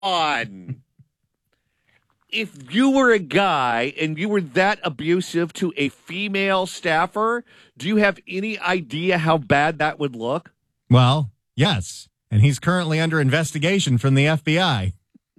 on. If you were a guy and you were that abusive to a female staffer, do you have any idea how bad that would look? Well, yes. And he's currently under investigation from the FBI.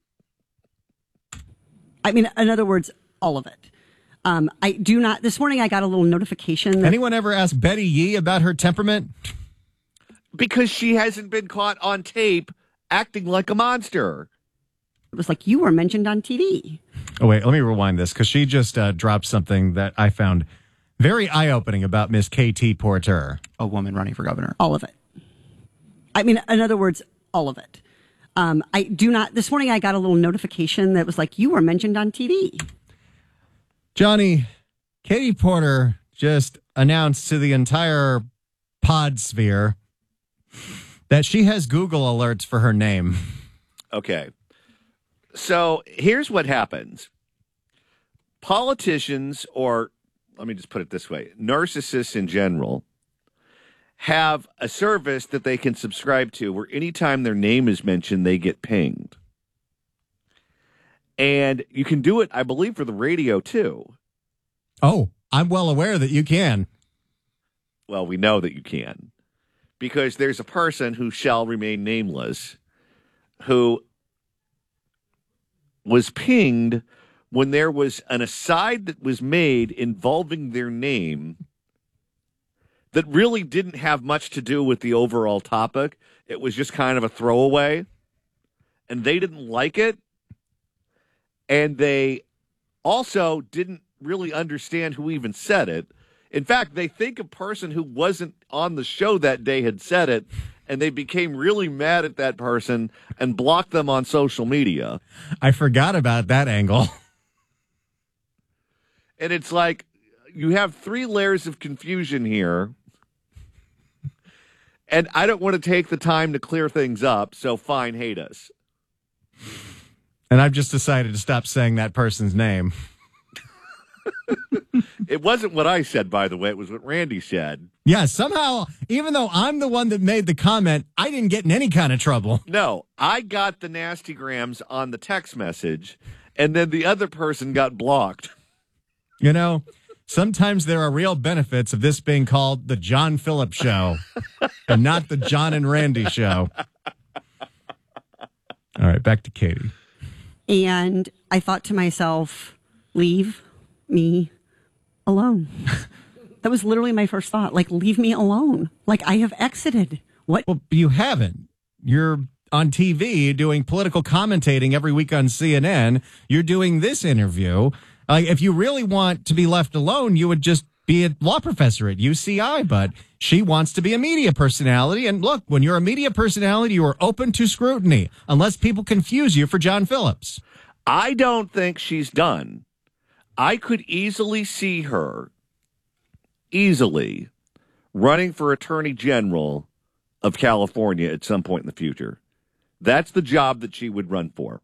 I mean, in other words, all of it. I do not. This morning I got a little notification. Anyone ever ask Betty Yee about her temperament? Because she hasn't been caught on tape acting like a monster. It was like, you were mentioned on TV. Oh, wait, let me rewind this because she just dropped something that I found very eye-opening about Miss K.T. Porter. A woman running for governor. All of it. I mean, in other words, all of it. I do not. This morning I got a little notification that was like, you were mentioned on TV. Johnny, Katie Porter just announced to the entire pod sphere that she has Google alerts for her name. Okay. So here's what happens. Politicians, or let me just put it this way, narcissists in general, have a service that they can subscribe to where anytime their name is mentioned, they get pinged. And you can do it, I believe, for the radio, too. Oh, I'm well aware that you can. Well, we know that you can. Because there's a person who shall remain nameless who was pinged when there was an aside that was made involving their name that really didn't have much to do with the overall topic. It was just kind of a throwaway. And they didn't like it. And they also didn't really understand who even said it. In fact, they think a person who wasn't on the show that day had said it, and they became really mad at that person and blocked them on social media. I forgot about that angle. And it's like, you have 3 layers of confusion here. And I don't want to take the time to clear things up, so fine, hate us. And I've just decided to stop saying that person's name. It wasn't what I said, by the way. It was what Randy said. Yeah, somehow, even though I'm the one that made the comment, I didn't get in any kind of trouble. No, I got the nasty grams on the text message, and then the other person got blocked. You know, sometimes there are real benefits of this being called the John Phillips Show and not the John and Randy Show. All right, back to Katie. And I thought to myself, leave me alone. That was literally my first thought. Like, leave me alone. Like, I have exited. What? Well, you haven't. You're on TV doing political commentating every week on CNN. You're doing this interview. If you really want to be left alone, you would just be a law professor at UCI. But she wants to be a media personality. And look, when you're a media personality, you are open to scrutiny, unless people confuse you for John Phillips. I don't think she's done. I could easily see her running for Attorney General of California at some point in the future. That's the job that she would run for.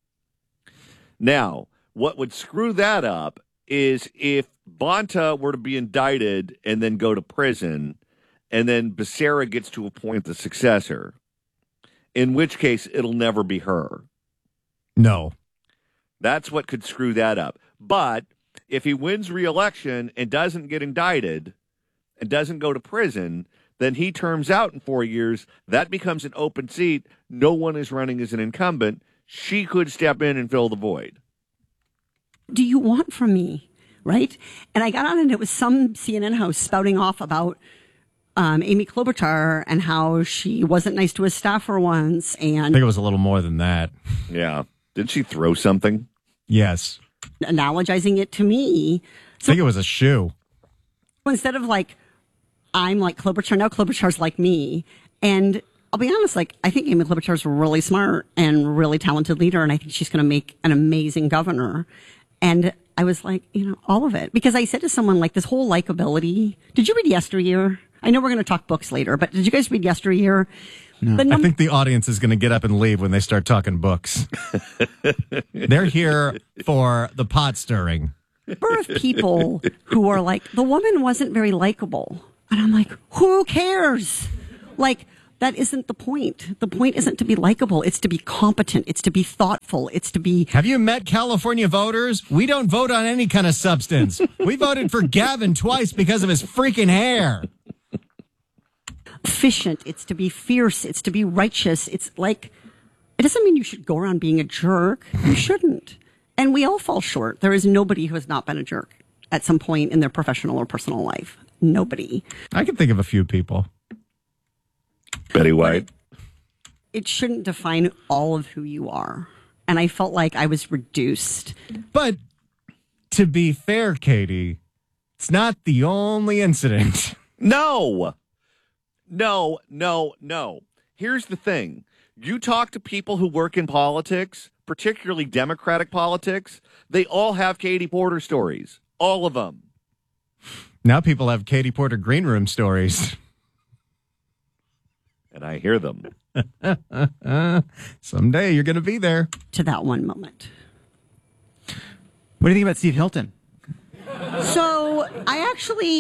Now, what would screw that up is if Bonta were to be indicted and then go to prison, and then Becerra gets to appoint the successor, in which case it'll never be her. No. That's what could screw that up. But if he wins re-election and doesn't get indicted and doesn't go to prison, then he terms out in 4 years. That becomes an open seat. No one is running as an incumbent. She could step in and fill the void. Do you want from me? Right? And I got on and it was some CNN host spouting off about Amy Klobuchar and how she wasn't nice to a staffer once. And I think it was a little more than that. Yeah. Didn't she throw something? Yes. Analogizing it to me. I So think it was a shoe. instead of like, I'm like Klobuchar, now Klobuchar's like me. And I'll be honest, like, I think Amy Klobuchar's really smart and really talented leader. And I think she's going to make an amazing governor. And I was like, all of it. Because I said to someone, like, this whole likability. Did you read Yesteryear? I know we're going to talk books later, but did you guys read Yesteryear? No. I think the audience is going to get up and leave when they start talking books. They're here for the pot stirring. Number of people who are like, the woman wasn't very likable. And I'm like, who cares? Like, That isn't the point. The point isn't to be likable. It's to be competent. It's to be thoughtful. It's to be... Have you met California voters? We don't vote on any kind of substance. We voted for Gavin twice because of his freaking hair. Efficient. It's to be fierce. It's to be righteous. It's like... It doesn't mean you should go around being a jerk. You shouldn't. And we all fall short. There is nobody who has not been a jerk at some point in their professional or personal life. Nobody. I can think of a few people. Betty White. It shouldn't define all of who you are. And I felt like I was reduced. But to be fair, Katie, it's not the only incident. No. Here's the thing. You talk to people who work in politics, particularly Democratic politics, they all have Katie Porter stories. All of them. Now people have Katie Porter green room stories. And I hear them. Someday you're going to be there. To that one moment. What do you think about Steve Hilton? So I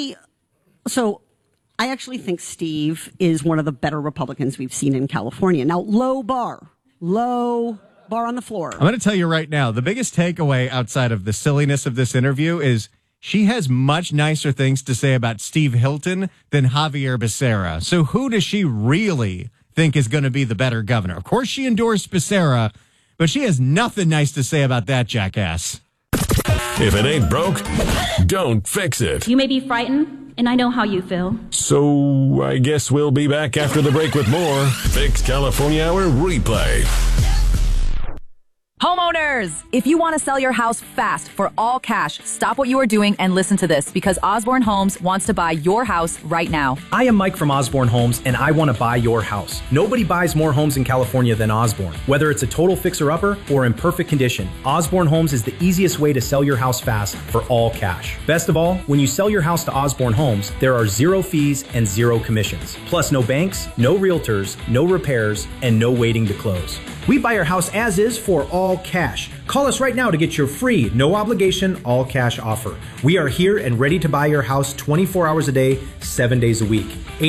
actually think Steve is one of the better Republicans we've seen in California. Now, low bar on the floor. I'm going to tell you right now, the biggest takeaway outside of the silliness of this interview is she has much nicer things to say about Steve Hilton than Javier Becerra. So who does she really think is going to be the better governor? Of course, she endorsed Becerra, but she has nothing nice to say about that jackass. If it ain't broke, don't fix it. You may be frightened, and I know how you feel. So I guess we'll be back after the break with more Fix California Hour replay. Homeowners, if you want to sell your house fast for all cash, stop what you are doing and listen to this, because Osborne Homes wants to buy your house right now. I am Mike from Osborne Homes, and I want to buy your house. Nobody buys more homes in California than Osborne. Whether it's a total fixer-upper or in perfect condition, Osborne Homes is the easiest way to sell your house fast for all cash. Best of all, when you sell your house to Osborne Homes, there are 0 fees and 0 commissions. Plus no banks, no realtors, no repairs, and no waiting to close. We buy your house as is for all cash. Call us right now to get your free, no obligation, all cash offer. We are here and ready to buy your house 24 hours a day, 7 days a week.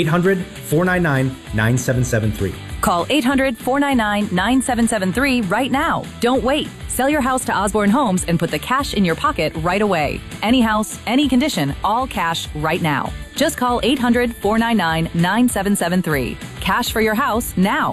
800-499-9773. Call 800-499-9773 right now. Don't wait. Sell your house to Osborne Homes and put the cash in your pocket right away. Any house, any condition, all cash right now. Just call 800-499-9773. Cash for your house now.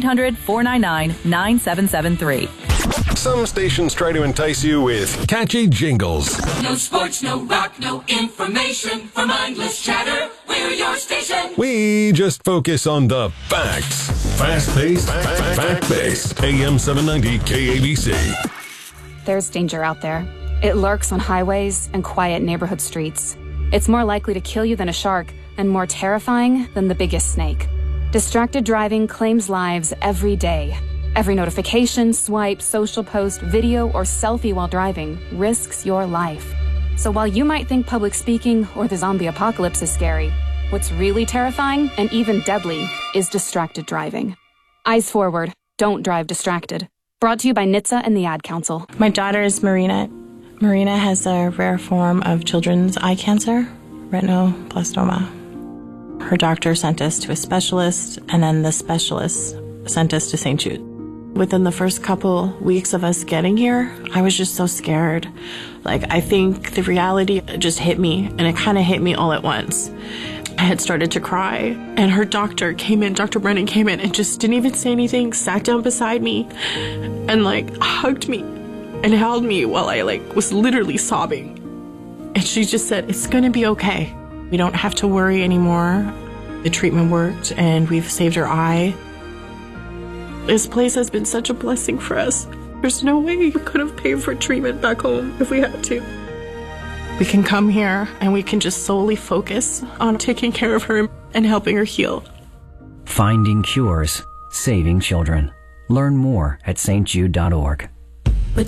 800-499-9773. Some stations try to entice you with catchy jingles. No sports, no rock, no information. For mindless chatter, we're your station. We just focus on the facts. Fast-paced, fact-based. AM 790 KABC. There's danger out there. It lurks on highways and quiet neighborhood streets. It's more likely to kill you than a shark and more terrifying than the biggest snake. Distracted driving claims lives every day. Every notification, swipe, social post, video, or selfie while driving risks your life. So while you might think public speaking or the zombie apocalypse is scary, what's really terrifying and even deadly is distracted driving. Eyes forward. Don't drive distracted. Brought to you by NHTSA and the Ad Council. My daughter is Marina. Marina has a rare form of children's eye cancer, retinoblastoma. Her doctor sent us to a specialist, and then the specialist sent us to St. Jude. Within the first couple weeks of us getting here, I was just so scared. I think the reality just hit me, and it kind of hit me all at once. I had started to cry, and her doctor came in, Dr. Brennan came in, and just didn't even say anything, sat down beside me, and hugged me and held me while I was literally sobbing. And she just said, "It's gonna be okay. We don't have to worry anymore. The treatment worked, and we've saved her eye." This place has been such a blessing for us. There's no way we could have paid for treatment back home if we had to. We can come here and we can just solely focus on taking care of her and helping her heal. Finding cures, saving children. Learn more at stjude.org.